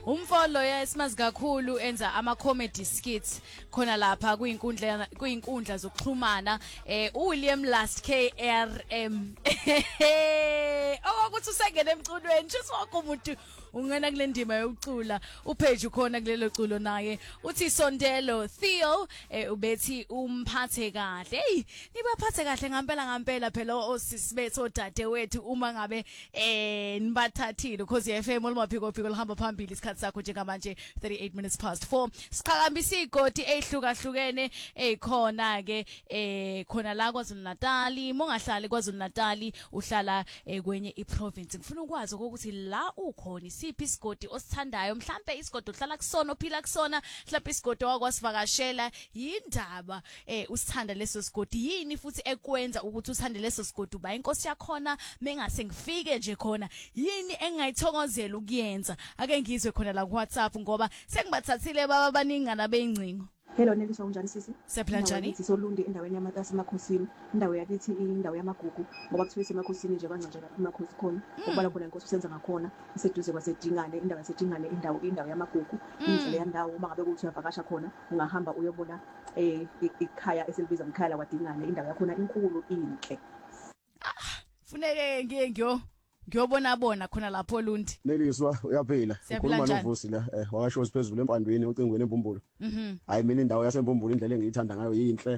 Umfolo yesimazi kakhulu enza ama comedy skits khona lapha kuyinkundla zokuxhumana William Last KRM okuthi usengena emculweni nje sonke umuntu ungena kule ndima yokucula upage ukhona kulelo culo naye uthi Sondelo Theo ubethi umphathe kahle hey nibaphathe kahle ngempela phela osisi bethu odade wethu uma ngabe nibathathile Khosi FM olumaphiko lihamba phambili isikhathi sakho njengamanje 38 minutes past 4 siqhakambisa igodi ehlukahlukene ekhona ke khona la kwaZulu Natal mongahlali kwaZulu Natal uhlala kwenye iprovince ngifuna ukwazi ukuthi la ukhona isiphi isigodi osithandayo mhlambe isigodi ohlala kusona ophila kusona mhlambe isigodi wakwasivakashela yindaba usithanda leso sigodi yini futhi ekwenza ukuthi uthande leso sigodi uba inkosi yakhona mengase ngifike nje khona yini engayithokozela ukuyenza ake ngizwe khona la ku WhatsApp ngoba sengibathathile baba baningana beyingcingo. Hello Neliswa unjani sisi? Sephila njani? Sisolundi endaweni yamakhosini, indawo yakithi indawo yamagugu ngoba kuthiwe semakhosini nje kanje amakhosi khona ukubala khona inkosi usenza ngakhona iseduze kwaseDingane indawo yaseDingane indawo yamagugu indlela yandawo uma ngabe kuthi uyavakasha khona ungahamba uyobona ikhaya esilibiza ngikhaya kwaDingane indawo yakhona inkulu inhle. Funeke ngiyobona khona lapho Lundi. Neliswa uyaphila ukhuluma noVusi la wakasho siphezulu empandweni ocingweni eMbumbulo. Hayi mina indawo yaseMbumbulo indlela engiyithanda ngayo yinhle.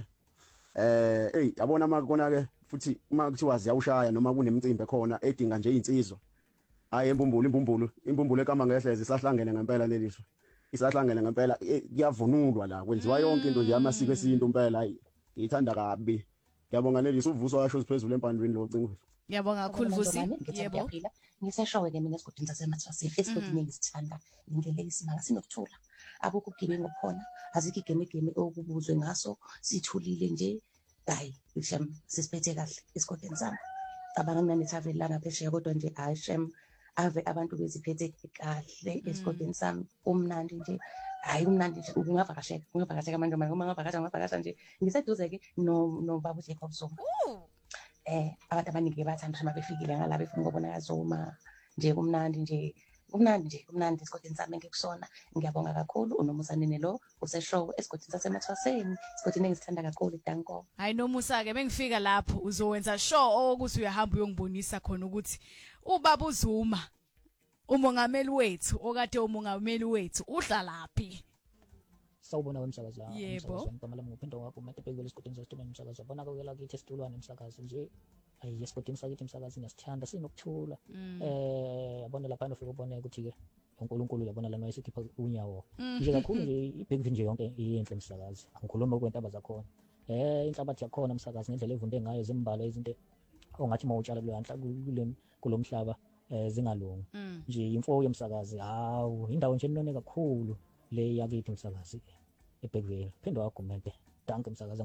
Yabona makona ke futhi uma kuthiwa ziyawushaya noma kunemicimbi khona edinga nje insizwa. Hayi imbumbulu ekama ngehleze isahlangene ngempela Neliswa. Isahlangene ngempela kuyavunulwa la kwenziwa yonke into nje yamasiko esintu impela hayi ngiyithanda kabi. Ngiyabonga Neliswa uVusi wakasho siphezulu empandweni lo ocingweni. Ngiyabonga kakhulu Vusi. Yebo. Ngiseshowe ke mina esigodini saseMathwaseni esigodini engisithanda indlela eyisimanga sinokuthula. Abukho ubugebengu khona, azikho igeme okubuzwe ngaso, sithulile nje. Hayi, ishem sisiphethe kahle esigodini sami. Abangaminani travel la ngaphesheya kodwa nje ayishem ave abantu beziphethe kahle esigodini sami. Umnandi nje. Hayi umnandi nje ungavakasheka manje uma ngavakasha nje. Ngiseduze ke no Baba Jacob Zuma. Abantu abaningi bathanda uma befikile ngala befuna ukubona kaZuma nje kumnandi esigodini sami ngikusona ngiyabonga kakhulu uNomusanene lo useshow esigodini saseMathwaseni esigodini engisithanda kakhulu iDanko. Hayi Nomusa ke bengifika lapho uzowenza show ukuthi uyahamba uyongibonisa khona ukuthi ubaba uZuma umongameli wethu okade umongameli wethu udla laphi. Sawubona wemsakazi la yebo ngicamala ngophinda wakho matebekele esigodini sesitimela umsakazi yabona kuyela kithi esitulwane umsakazi nje ayi esigodini sakithi umsakazi niyasithanda sinokuthula yabona lapha nofika ubone ukuthi ke uNkulunkulu yabona lana wayesikhipha unyawo nje kakhulu nje ibhekvi nje yonke iyenhle umsakazi angikhuluma kwentaba zakhona inhlabathi yakhona umsakazi ngendlela evunde ngayo zimbalo izinto ongathi mawutshala kulomhlaba zingalungi nje imfuyo yomsakazi hawu indawo nje enone kakhulu le yakithi umsakazi eBhekville phinde wagumente danke umsakazi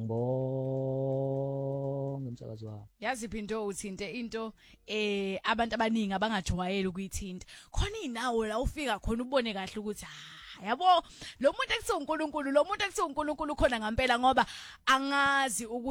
ngibonga umsakazi wami yazi into uthinte into abantu abaningi abangajwayeli ukuyithinta khona inawo la ufika khona ubone kahle ukuthi yabo lo muntu ekuthiwa uNkulunkulu khona ngempela ngoba angazi